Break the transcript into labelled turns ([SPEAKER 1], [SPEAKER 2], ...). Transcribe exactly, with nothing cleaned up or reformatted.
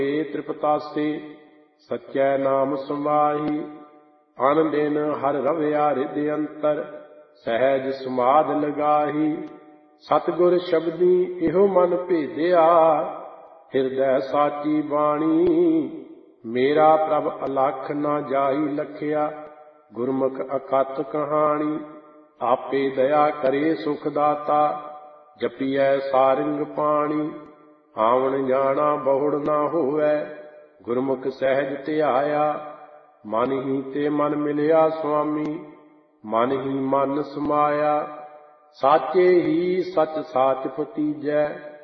[SPEAKER 1] ਤ੍ਰਿਪਤਾਸੇ ਸਚੈ ਨਾਮ ਸਮਾਹੀ। ਅਨ ਦਿਨ ਹਰ ਰਵਿਆ ਰਿਦ ਅੰਤਰ ਸਹਿਜ ਸਮਾਧ ਲਗਾਹੀ। ਸਤਿਗੁਰ ਸ਼ਬਦੀ ਇਹੋ ਮਨ ਭੇਦਿਆ ਹਿਰਦੈ ਸਾਚੀ ਬਾਣੀ। ਮੇਰਾ ਪ੍ਰਭ ਅਲਖ ਨਾ ਜਾਈ ਲਖਿਆ ਗੁਰਮੁਖ ਅਕਥ ਕਹਾਣੀ। ਆਪੇ ਦਇਆ ਕਰੇ ਸੁਖ ਦਾਤਾ ਜਪੀਐ ਸਾਰਿੰਗ ਪਾਣੀ। ਆਵਣ ਜਾਣਾ ਬਹੁੜ ਨਾ ਹੋਵੈ ਗੁਰਮੁਖ ਸਹਿਜ ਧਿਆਇਆ। ਮਨ ਹੀ ਤੇ ਮਨ ਮਿਲਿਆ ਸੁਆਮੀ ਮਨ ਹੀ ਮਨ ਸਮਾਇਆ। ਸਾਚੇ ਹੀ ਸਚ ਸਾਚ ਭਤੀਜੈ